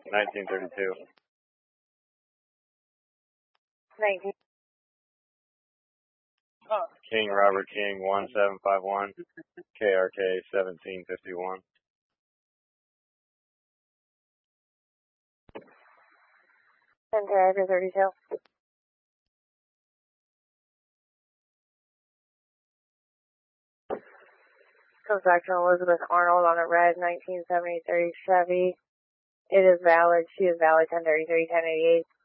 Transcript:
1932. 19. King Robert King 1751. KRK 1751. Center 32. Comes back to Elizabeth Arnold on a red 1973 Chevy. It is valid. She is valid 1033, 1088.